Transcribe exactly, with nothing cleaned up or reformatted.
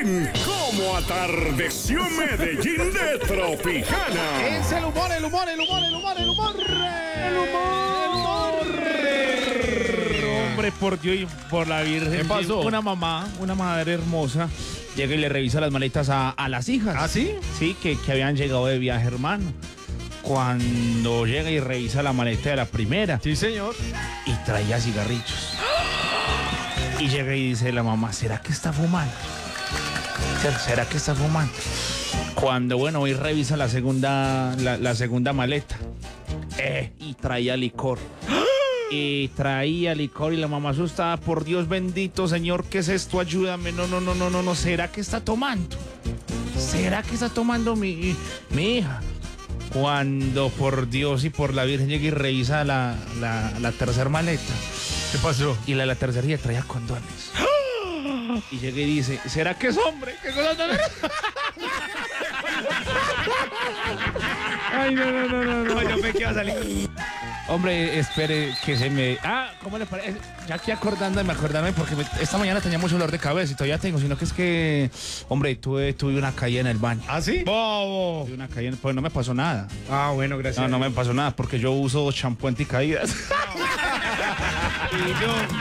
en Cómo Atardeció Medellín de Tropicana. Es el humor, el humor, el humor, el humor, el humor. El humor. El humor. Hombre, por Dios y por la Virgen. ¿Qué pasó? Una mamá, una madre hermosa, llega y le revisa las maletas a, a las hijas. ¿Ah, sí? Sí, que, que habían llegado de viaje, hermano. Cuando llega y revisa la maleta de la primera. Sí, señor. Y traía cigarrillos. Y llega y dice la mamá, ¿será que está fumando? ¿Será que está fumando? Cuando, bueno, hoy revisa la segunda, la, la segunda maleta. Eh, y traía licor. Y traía licor y la mamá asustada, por Dios bendito, señor, ¿qué es esto? Ayúdame, no, no, no, no, no, no, ¿será que está tomando? ¿Será que está tomando mi, mi hija? Cuando, por Dios y por la Virgen, llega y revisa la, la, la tercera maleta. ¿Qué pasó? Y la, la tercera traía condones. Y llega y dice, ¿será que es hombre? ¿Qué cosa tan... Ay, no, no, no, no, no. Yo pensé que iba a salir. Hombre, espere que se me... Ah, ¿cómo le parece? Ya aquí acordándome, acordándome, porque me... esta mañana tenía mucho dolor de cabeza y todavía tengo, sino que es que, hombre, tuve, tuve una caída en el baño. ¿Ah, sí? ¡Bobo! Tuve una caída, en... pues no me pasó nada. Ah, bueno, gracias. No, no me pasó nada, porque yo uso champú anticaídas. Y yo...